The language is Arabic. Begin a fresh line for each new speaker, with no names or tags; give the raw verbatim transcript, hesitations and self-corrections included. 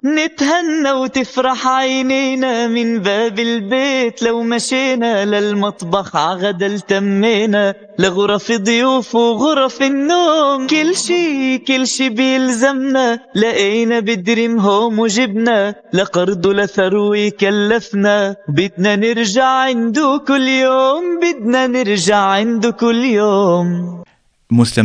نتهنى وتفرح عينينا من باب البيت، لو مشينا للمطبخ عغدا التمينا، لغرف ضيوف وغرف النوم، كل شي كل شي بيلزمنا، لقينا بدريم هوم وجبنا، لقرض لثروي كلفنا، بدنا نرجع عنده كل يوم، بدنا نرجع عنده كل يوم.